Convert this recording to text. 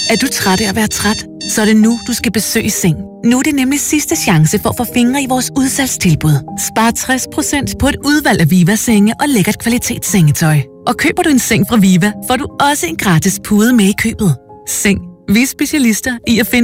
Er du træt af at være træt? Så er det nu, du skal besøge Seng. Nu er det nemlig sidste chance for at få fingre i vores udsalgstilbud. Spar 60% på et udvalg af Viva-senge og lækkert kvalitetssengetøj. Og køber du en seng fra Viva, får du også en gratis pude med i købet. Seng. Vi er specialister i at finde